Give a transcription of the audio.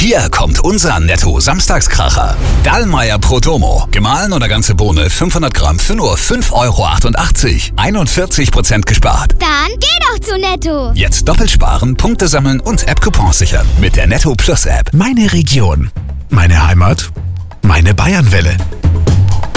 Hier kommt unser Netto-Samstagskracher. Dallmayr Pro Domo. Gemahlen oder ganze Bohne 500 Gramm für nur 5,88 €. 41% gespart. Dann geh doch zu Netto. Jetzt doppelt sparen, Punkte sammeln und App-Coupons sichern. Mit der Netto Plus App. Meine Region. Meine Heimat. Meine Bayernwelle.